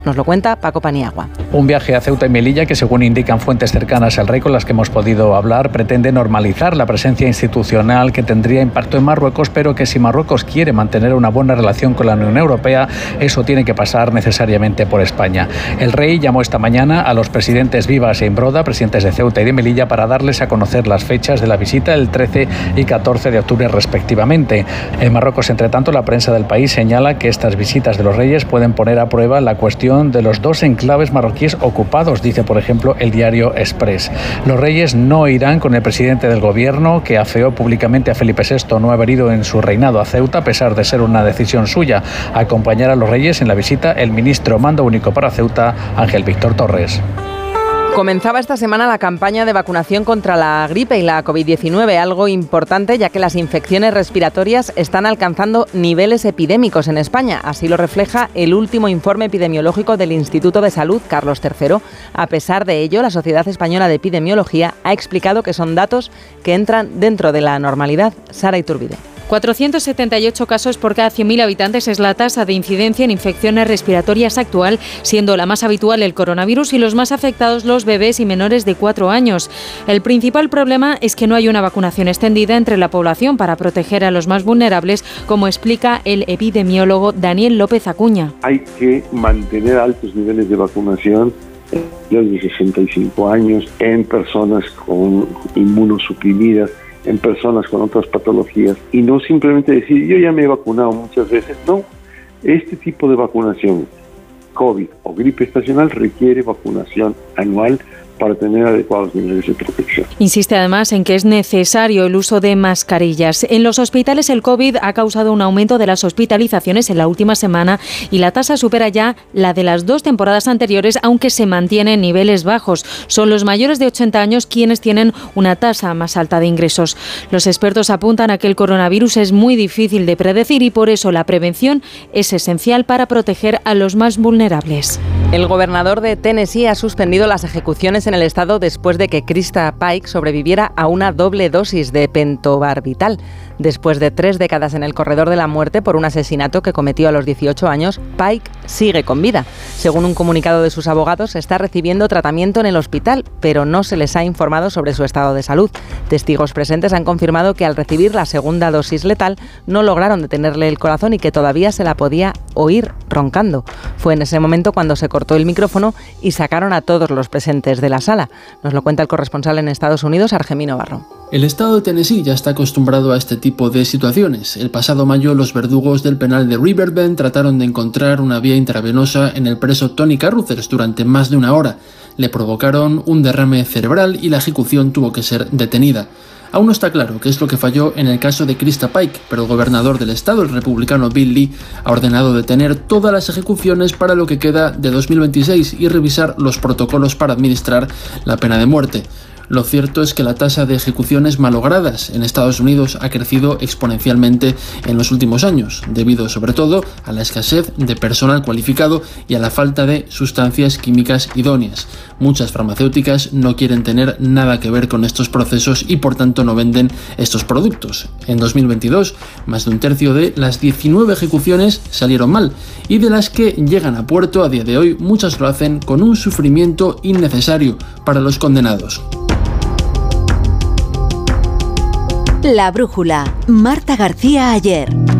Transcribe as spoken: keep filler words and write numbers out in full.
Nos lo cuenta Paco Paniagua. Un viaje a Ceuta y Melilla que, según indican fuentes cercanas al rey con las que hemos podido hablar, pretende normalizar la presencia institucional que tendría impacto en Marruecos, pero que si Marruecos quiere mantener una buena relación con la Unión Europea, eso tiene que pasar necesariamente por España. El rey llamó esta mañana a los presidentes Vivas e Imbroda, presidentes de Ceuta y de Melilla, para darles a conocer las fechas de la visita, el trece y catorce de octubre respectivamente. En Marruecos, entre tanto, la prensa del país señala que estas visitas de los reyes pueden poner a prueba la cuestión de los dos enclaves marroquíes ocupados, dice por ejemplo el diario Express. Los reyes no irán con el presidente del gobierno, que afeó públicamente a Felipe sexto no haber ido en su reinado a Ceuta, a pesar de ser una decisión suya. Acompañará a los reyes en la visita el ministro mando único para Ceuta, Ángel Víctor Torres. Comenzaba esta semana la campaña de vacunación contra la gripe y la covid diecinueve, algo importante ya que las infecciones respiratorias están alcanzando niveles epidémicos en España. Así lo refleja el último informe epidemiológico del Instituto de Salud Carlos tercero. A pesar de ello, la Sociedad Española de Epidemiología ha explicado que son datos que entran dentro de la normalidad. Sara Iturbide. cuatrocientos setenta y ocho casos por cada cien mil habitantes es la tasa de incidencia en infecciones respiratorias actual, siendo la más habitual el coronavirus y los más afectados los bebés y menores de cuatro años. El principal problema es que no hay una vacunación extendida entre la población para proteger a los más vulnerables, como explica el epidemiólogo Daniel López Acuña. Hay que mantener altos niveles de vacunación en los de sesenta y cinco años, en personas con inmunosuprimidas, en personas con otras patologías, y no simplemente decir yo ya me he vacunado muchas veces. No, este tipo de vacunación, COVID o gripe estacional, requiere vacunación anual para tener adecuados niveles de protección. Insiste además en que es necesario el uso de mascarillas. En los hospitales el COVID ha causado un aumento de las hospitalizaciones en la última semana y la tasa supera ya la de las dos temporadas anteriores, aunque se mantiene en niveles bajos. Son los mayores de ochenta años quienes tienen una tasa más alta de ingresos. Los expertos apuntan a que el coronavirus es muy difícil de predecir y por eso la prevención es esencial para proteger a los más vulnerables. El gobernador de Tennessee ha suspendido las ejecuciones en el estado después de que Krista Pike sobreviviera a una doble dosis de pentobarbital. Después de tres décadas en el corredor de la muerte por un asesinato que cometió a los dieciocho años, Pike sigue con vida. Según un comunicado de sus abogados, está recibiendo tratamiento en el hospital, pero no se les ha informado sobre su estado de salud. Testigos presentes han confirmado que al recibir la segunda dosis letal no lograron detenerle el corazón y que todavía se la podía oír roncando. Fue en ese momento cuando se cortó el micrófono y sacaron a todos los presentes de la sala. Nos lo cuenta el corresponsal en Estados Unidos, Argemino Barro. El estado de Tennessee ya está acostumbrado a este tipo de situaciones. El pasado mayo, los verdugos del penal de Riverbend trataron de encontrar una vía intravenosa en el preso Tony Carruthers durante más de una hora. Le provocaron un derrame cerebral y la ejecución tuvo que ser detenida. Aún no está claro qué es lo que falló en el caso de Krista Pike, pero el gobernador del estado, el republicano Bill Lee, ha ordenado detener todas las ejecuciones para lo que queda de dos mil veintiséis y revisar los protocolos para administrar la pena de muerte. Lo cierto es que la tasa de ejecuciones malogradas en Estados Unidos ha crecido exponencialmente en los últimos años, debido sobre todo a la escasez de personal cualificado y a la falta de sustancias químicas idóneas. Muchas farmacéuticas no quieren tener nada que ver con estos procesos y por tanto no venden estos productos. En dos mil veintidós, más de un tercio de las diecinueve ejecuciones salieron mal y de las que llegan a puerto a día de hoy, muchas lo hacen con un sufrimiento innecesario para los condenados. La brújula. Marta García Ayer.